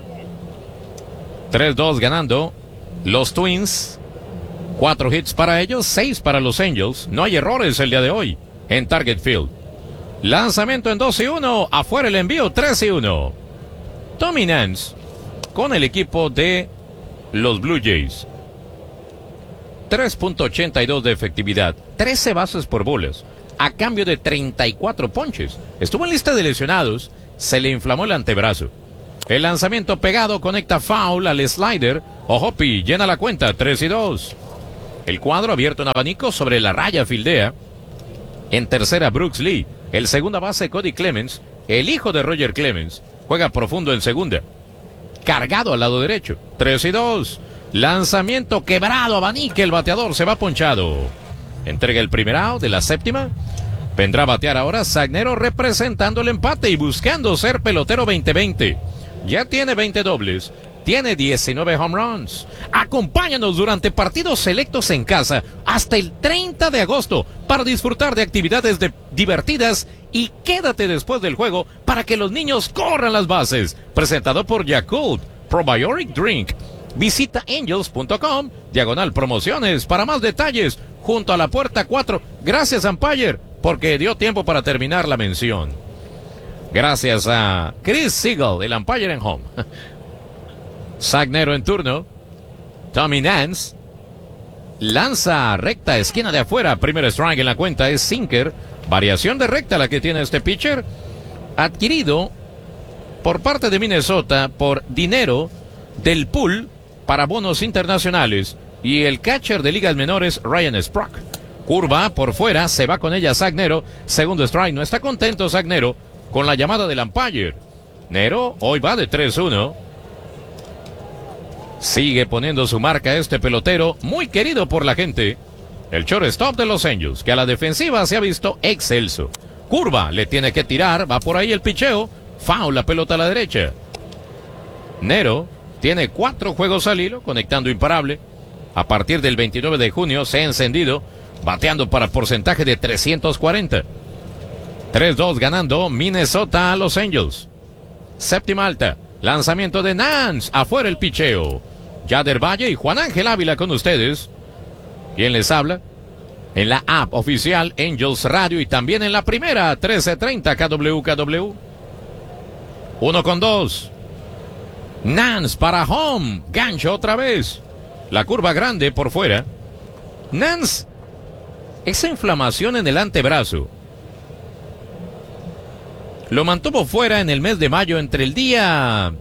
3-2 ganando los Twins. 4 hits para ellos, 6 para los Angels. No hay errores el día de hoy en Target Field. Lanzamiento en 2-1. Afuera el envío, 3-1. Tommy Nance con el equipo de los Blue Jays. 3.82 de efectividad, 13 bases por bolas. a cambio de 34 ponches. Estuvo en lista de lesionados, se le inflamó el antebrazo. El lanzamiento pegado conecta foul al slider. Ojopi llena la cuenta, 3-2. El cuadro abierto en abanico sobre la raya fildea. En tercera, Brooks Lee. El segunda base, Cody Clemens, el hijo de Roger Clemens, juega profundo en segunda. Cargado al lado derecho, 3-2. Lanzamiento quebrado, abanica, el bateador se va ponchado. Entrega el primer out de la séptima. Vendrá a batear ahora Zagnero representando el empate y buscando ser pelotero 2020. Ya tiene 20 dobles, tiene 19 home runs. Acompáñanos durante partidos selectos en casa hasta el 30 de agosto para disfrutar de actividades divertidas y quédate después del juego para que los niños corran las bases. Presentado por Yakult Probiotic Drink. Visita angels.com/promociones para más detalles junto a la puerta 4. Gracias, Umpire, porque dio tiempo para terminar la mención. Gracias a Chris Siegel, el Umpire en home. Zagnero en turno. Tommy Nance lanza recta, esquina de afuera. Primer strike en la cuenta es sinker. Variación de recta la que tiene este pitcher. Adquirido por parte de Minnesota por dinero del pool para bonos internacionales. Y el catcher de ligas menores, Ryan Sprock. Curva por fuera, se va con ella Zagnero. Segundo strike, no está contento Zagnero con la llamada del umpire. Nero hoy va de 3-1. Sigue poniendo su marca este pelotero, muy querido por la gente. El shortstop de los Angels, que a la defensiva se ha visto excelso. Curva, le tiene que tirar, va por ahí el picheo. Foul, la pelota a la derecha. Nero tiene 4 juegos al hilo, conectando imparable. A partir del 29 de junio se ha encendido, bateando para porcentaje de 340. 3-2 ganando Minnesota a los Angels. Séptima alta, lanzamiento de Nance, afuera el picheo. Yader Valle y Juan Ángel Ávila con ustedes. ¿Quién les habla? En la app oficial Angels Radio y también en la primera 1330 KWKW. 1-2. Nance para home, gancho otra vez. La curva grande por fuera. Nance, esa inflamación en el antebrazo lo mantuvo fuera en el mes de mayo entre el día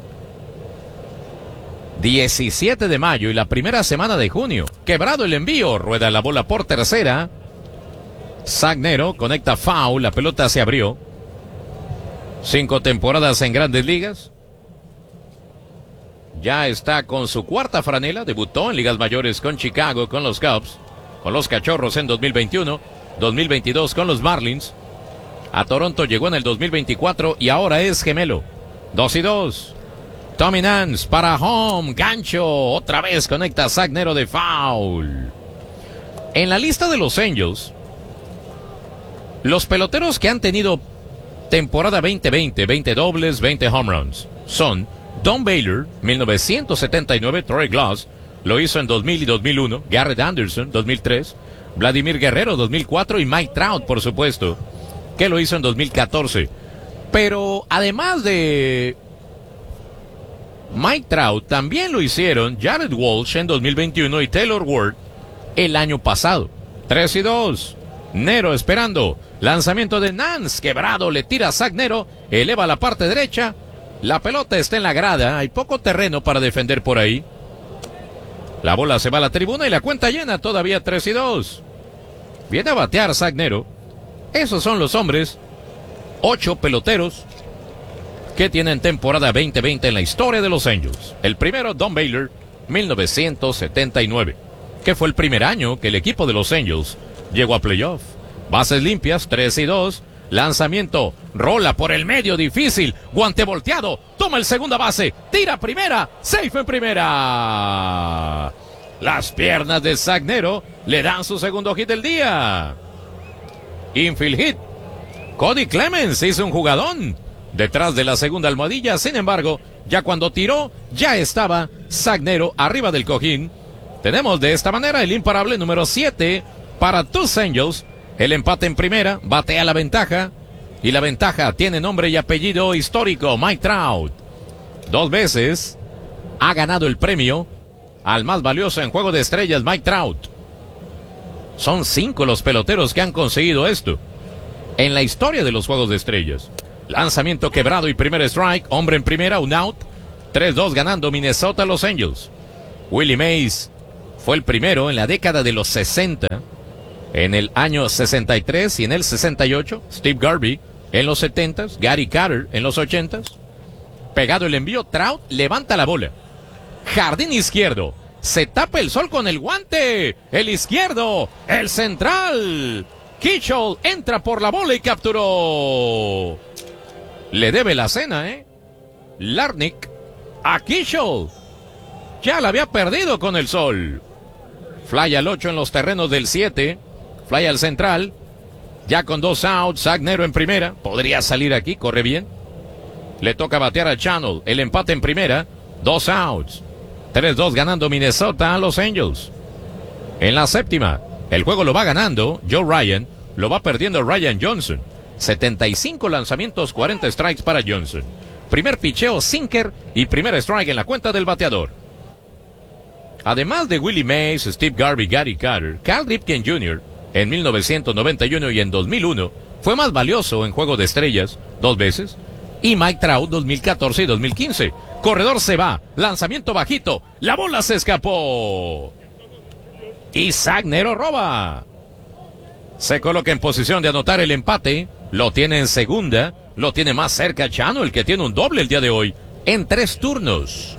17 de mayo y la primera semana de junio. Quebrado el envío, rueda la bola por tercera. Zagnero conecta foul, la pelota se abrió. 5 temporadas en Grandes Ligas. Ya está con su cuarta franela, debutó en ligas mayores con Chicago, con los Cubs, con los Cachorros en 2021, 2022 con los Marlins. A Toronto llegó en el 2024 y ahora es gemelo. 2-2. Tommy Nance para home, gancho, otra vez conecta Zagnero de foul. En la lista de los Angels, los peloteros que han tenido temporada 2020, 20 dobles, 20 home runs, son Don Baylor, 1979, Troy Glaus, lo hizo en 2000 y 2001, Garrett Anderson, 2003, Vladimir Guerrero, 2004 y Mike Trout, por supuesto, que lo hizo en 2014. Pero además de Mike Trout, también lo hicieron Jared Walsh en 2021 y Taylor Ward el año pasado. 3-2. Nero esperando. Lanzamiento de Nance, quebrado, le tira a Zagnero, eleva a la parte derecha. La pelota está en la grada, hay poco terreno para defender por ahí. La bola se va a la tribuna y la cuenta llena, todavía 3-2. Viene a batear Zagnero. Esos son los hombres, 8 peloteros que tienen temporada 2020 en la historia de los Angels. El primero, Don Baylor, 1979, que fue el primer año que el equipo de los Angels llegó a playoff. Bases limpias, 3-2. Lanzamiento, rola por el medio, difícil, guante volteado, toma el segunda base, tira primera, safe en primera. Las piernas de Zagnero le dan su segundo hit del día. Infield hit. Cody Clemens hizo un jugadón detrás de la segunda almohadilla, sin embargo, ya cuando tiró, ya estaba Zagnero arriba del cojín. Tenemos de esta manera el imparable número 7 para tus Angels. El empate en primera, batea la ventaja. Y la ventaja tiene nombre y apellido histórico, Mike Trout. 2 veces ha ganado el premio al más valioso en Juego de Estrellas, Mike Trout. Son 5 los peloteros que han conseguido esto en la historia de los Juegos de Estrellas. Lanzamiento quebrado y primer strike. Hombre en primera, un out. 3-2 ganando Minnesota Los Angels. Willie Mays fue el primero en la década de los 60. En el año 63 y en el 68. Steve Garvey en los 70s. Gary Carter en los 80s. Pegado el envío. Trout levanta la bola. Jardín izquierdo. Se tapa el sol con el guante. El izquierdo. El central. Kitchell entra por la bola y capturó. Le debe la cena, Larnach a Kitchell. Ya la había perdido con el sol. Fly al 8 en los terrenos del 7. Fly al central. Ya con 2 outs. Sagnero en primera. Podría salir aquí, corre bien. Le toca batear a Channel. El empate en primera. 2 outs. 3-2 ganando Minnesota a Los Angels. En la séptima, el juego lo va ganando Joe Ryan. Lo va perdiendo Ryan Johnson. 75 lanzamientos, 40 strikes para Johnson. Primer picheo, sinker y primer strike en la cuenta del bateador. Además de Willie Mays, Steve Garvey, Gary Carter, Cal Ripken Jr. en 1991 y en 2001 fue más valioso en Juego de Estrellas 2 veces. Y Mike Trout 2014 y 2015. Corredor se va, lanzamiento bajito, la bola se escapó. Y Sagnero roba. Se coloca en posición de anotar el empate. Lo tiene en segunda. Lo tiene más cerca Chano, el que tiene un doble el día de hoy. En 3 turnos.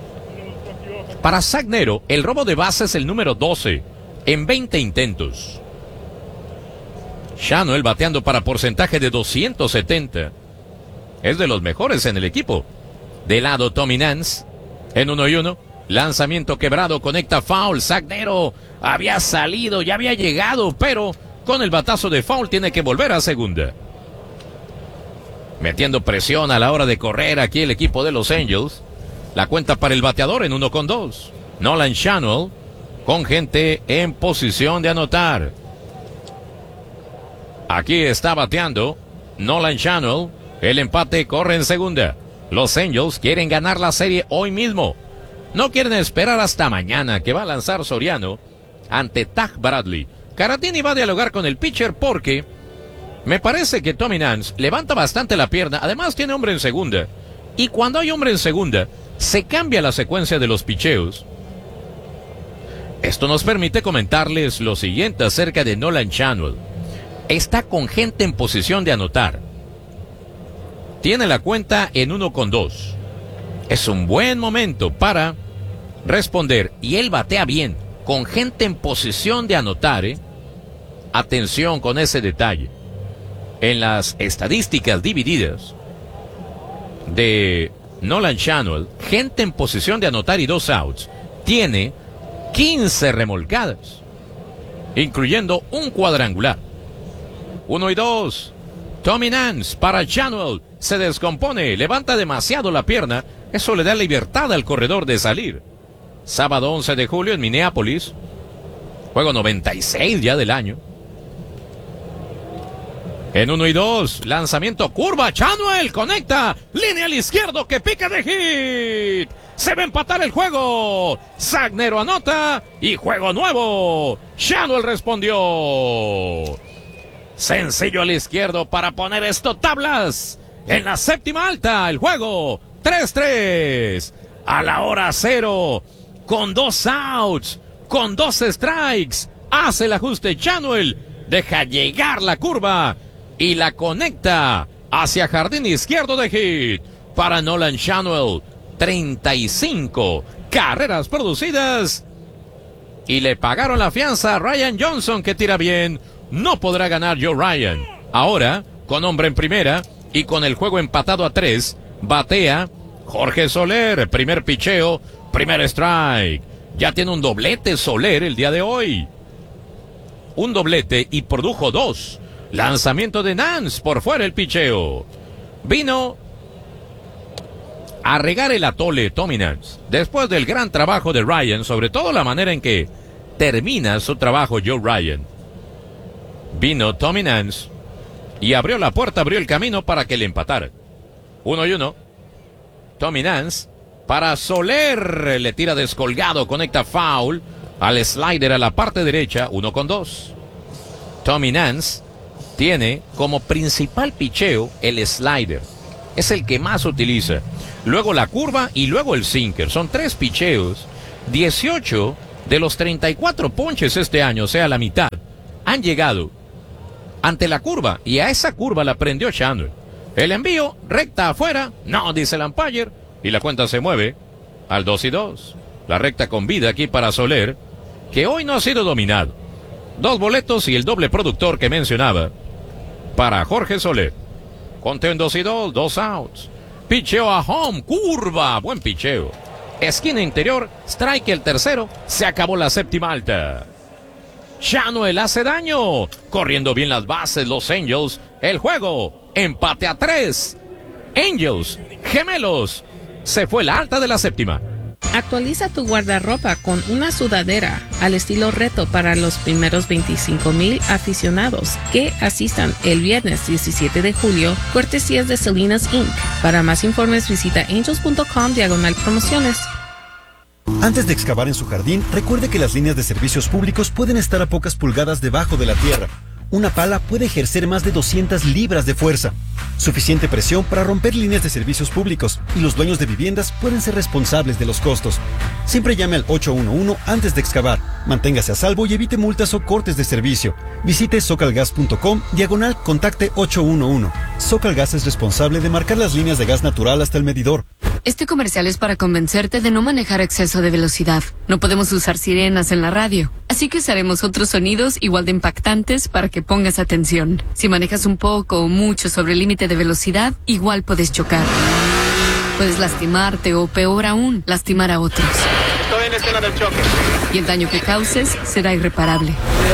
Para Sagnero, el robo de base es el número 12. En 20 intentos. Chano, el bateando para porcentaje de 270. Es de los mejores en el equipo. De lado Tommy Nance. En 1-1. Lanzamiento quebrado, conecta foul. Sagnero había salido, ya había llegado, pero con el batazo de foul tiene que volver a segunda. Metiendo presión a la hora de correr aquí el equipo de Los Angels. La cuenta para el bateador en 1-2. Nolan Schanuel con gente en posición de anotar. Aquí está bateando Nolan Schanuel. El empate corre en segunda. Los Angels quieren ganar la serie hoy mismo. No quieren esperar hasta mañana, que va a lanzar Soriano ante Taj Bradley. Caratini va a dialogar con el pitcher porque me parece que Tommy Nance levanta bastante la pierna. Además tiene hombre en segunda. Y cuando hay hombre en segunda, se cambia la secuencia de los picheos. Esto nos permite comentarles lo siguiente acerca de Nolan Schanuel. Está con gente en posición de anotar. Tiene la cuenta en 1-2. Es un buen momento para responder. Y él batea bien, con gente en posición de anotar. Atención con ese detalle. En las estadísticas divididas de Nolan Schanuel, gente en posición de anotar y 2 outs, tiene 15 remolcadas, incluyendo un cuadrangular. 1-2. Tommy Nance para Schanuel. Se descompone, levanta demasiado la pierna. Eso le da libertad al corredor de salir. Sábado 11 de julio en Minneapolis. Juego 96 ya del año. En 1-2, lanzamiento curva, Schanuel conecta, línea al izquierdo que pica de hit. Se va a empatar el juego. Sagnero anota y juego nuevo. Schanuel respondió. Sencillo al izquierdo para poner esto tablas. En la séptima alta, el juego 3-3. A la hora 0, con 2 outs, con 2 strikes. Hace el ajuste Schanuel, deja llegar la curva y la conecta hacia jardín izquierdo de hit. Para Nolan Schanuel, 35 carreras producidas. Y le pagaron la fianza a Ryan Johnson, que tira bien. No podrá ganar Joe Ryan. Ahora, con hombre en primera y con el juego empatado a 3, batea Jorge Soler. Primer picheo, primer strike. Ya tiene un doblete Soler el día de hoy. Un doblete y produjo 2. Lanzamiento de Nance por fuera el picheo. Vino a regar el atole Tommy Nance. Después del gran trabajo de Ryan, sobre todo la manera en que termina su trabajo Joe Ryan. Vino Tommy Nance y abrió la puerta, abrió el camino para que le empataran. 1-1. Tommy Nance para Soler. Le tira descolgado, conecta foul. al slider a la parte derecha, 1-2. Tommy Nance tiene como principal picheo el slider. Es el que más utiliza. Luego la curva y luego el sinker. Son 3 picheos. 18 de los 34 ponches este año, o sea, la mitad, han llegado ante la curva. Y a esa curva la prendió Chandler. El envío, recta afuera. No, dice el umpire. Y la cuenta se mueve al 2-2. La recta con vida aquí para Soler, que hoy no ha sido dominado. 2 boletos y el doble productor que mencionaba para Jorge Soler. Conteo en 2-2, 2 outs. Picheo a home, curva, buen picheo. Esquina interior, strike el tercero, se acabó la séptima alta. Chanuel hace daño, corriendo bien las bases los Angels. El juego, empate a 3. Angels, gemelos. Se fue la alta de la séptima. Actualiza tu guardarropa con una sudadera al estilo reto para los primeros 25,000 aficionados que asistan el viernes 17 de julio, cortesías de Salinas Inc. Para más informes visita angels.com/promociones. Antes de excavar en su jardín, recuerde que las líneas de servicios públicos pueden estar a pocas pulgadas debajo de la tierra. Una pala puede ejercer más de 200 libras de fuerza. Suficiente presión para romper líneas de servicios públicos, y los dueños de viviendas pueden ser responsables de los costos. Siempre llame al 811 antes de excavar. Manténgase a salvo y evite multas o cortes de servicio. Visite socalgas.com/contacte 811. Socalgas es responsable de marcar las líneas de gas natural hasta el medidor. Este comercial es para convencerte de no manejar a exceso de velocidad. No podemos usar sirenas en la radio, así que usaremos otros sonidos igual de impactantes para que pongas atención. Si manejas un poco o mucho sobre el límite de velocidad, igual puedes chocar. Puedes lastimarte o, peor aún, lastimar a otros. Estoy en escena del choque. Y el daño que causes será irreparable.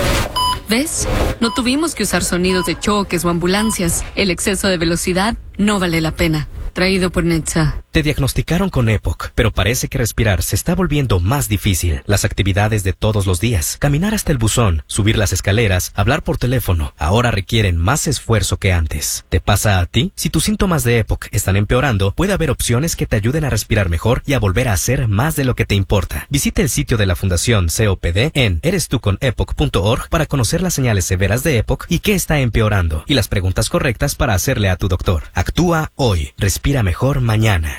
¿Ves? No tuvimos que usar sonidos de choques o ambulancias. El exceso de velocidad no vale la pena. Traído por Netza. Te diagnosticaron con EPOC, pero parece que respirar se está volviendo más difícil. Las actividades de todos los días, caminar hasta el buzón, subir las escaleras, hablar por teléfono, ahora requieren más esfuerzo que antes. ¿Te pasa a ti? Si tus síntomas de EPOC están empeorando, puede haber opciones que te ayuden a respirar mejor y a volver a hacer más de lo que te importa. Visita el sitio de la Fundación COPD en erestuconepoc.org para conocer las señales severas de EPOC y qué está empeorando, y las preguntas correctas para hacerle a tu doctor. Actúa hoy. Respira mejor mañana.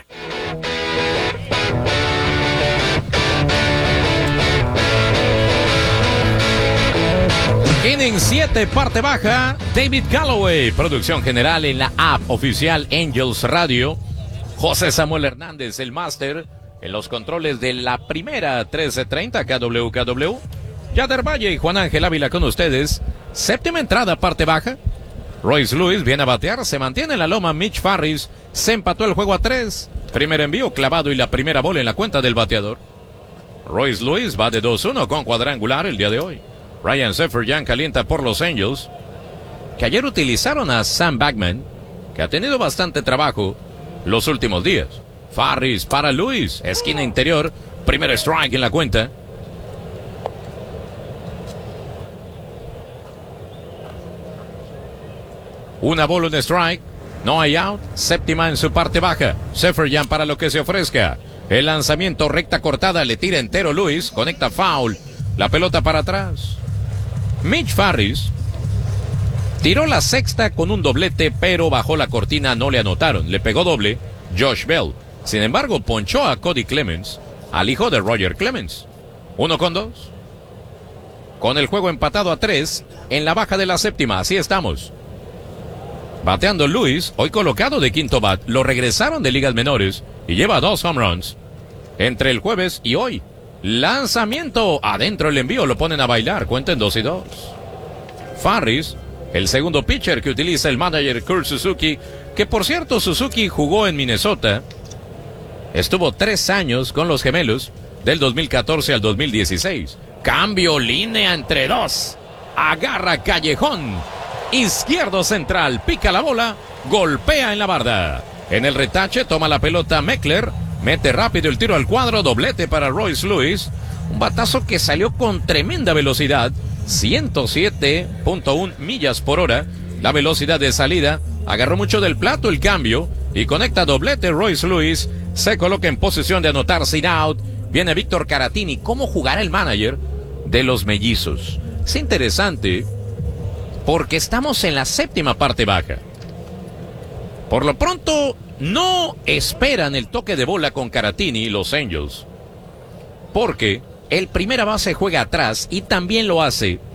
Inning 7, parte baja, David Calloway. Producción general en la app oficial Angels Radio. José Samuel Hernández, el máster, en los controles de la primera 1330 KWKW. Yader Valle y Juan Ángel Ávila con ustedes. Séptima entrada, parte baja. Royce Lewis viene a batear, se mantiene en la loma Mitch Farris, se empató el juego a 3. Primer envío clavado y la primera bola en la cuenta del bateador. Royce Lewis va de 2-1 con cuadrangular el día de hoy. Ryan Seferian calienta por los Angels, que ayer utilizaron a Sam Bagman, que ha tenido bastante trabajo los últimos días. Farris para Lewis, esquina interior, primer strike en la cuenta. Una bola, un strike, no hay out, séptima en su parte baja. Seferian para lo que se ofrezca. El lanzamiento recta cortada, le tira entero Lewis, conecta foul, la pelota para atrás. Mitch Farris tiró la sexta con un doblete, pero bajó la cortina, no le anotaron. Le pegó doble Josh Bell. Sin embargo, ponchó a Cody Clemens, al hijo de Roger Clemens. 1-2. Con el juego empatado a 3 en la baja de la séptima, así estamos. Bateando Lewis, hoy colocado de quinto bat, lo regresaron de ligas menores y lleva 2 home runs entre el jueves y hoy. Lanzamiento adentro, el envío, lo ponen a bailar, cuenta en 2-2. Farris, el segundo pitcher que utiliza el manager Kurt Suzuki, que por cierto Suzuki jugó en Minnesota, estuvo 3 años con los gemelos del 2014 al 2016. Cambio, línea entre 2, agarra Callejón. Izquierdo central, pica la bola, golpea en la barda. En el retache toma la pelota Meckler, mete rápido el tiro al cuadro, doblete para Royce Lewis. Un batazo que salió con tremenda velocidad, 107.1 millas por hora. La velocidad de salida, agarró mucho del plato el cambio y conecta doblete Royce Lewis. Se coloca en posición de anotar sin out. Viene Víctor Caratini. ¿Cómo jugará el manager de los mellizos. Es interesante porque estamos en la séptima parte baja. Por lo pronto, no esperan el toque de bola con Caratini y los Angels, porque el primera base juega atrás y también lo hace